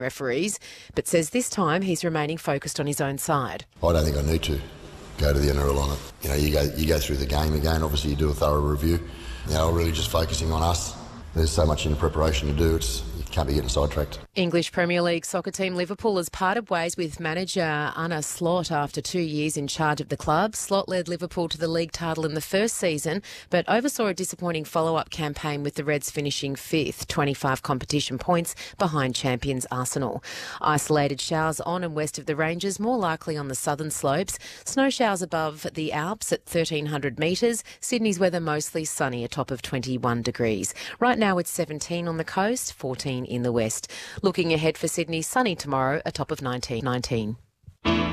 referees, but says this time he's remaining focused on his own side. I don't think I need to go to the NRL on it. You go through the game again. Obviously, you do a thorough review. We're really just focusing on us. There's so much in preparation to do. You can't be getting sidetracked. English Premier League soccer team Liverpool has parted ways with manager Anna Slot after 2 years in charge of the club. Slot led Liverpool to the league title in the first season, but oversaw a disappointing follow-up campaign with the Reds finishing fifth, 25 competition points behind champions Arsenal. Isolated showers on and west of the Ranges, more likely on the southern slopes. Snow showers above the Alps at 1,300 metres. Sydney's weather mostly sunny, a top of 21 degrees. Right now it's 17 on the coast, 14 in the west. Looking ahead for Sydney, sunny tomorrow, a top of 19.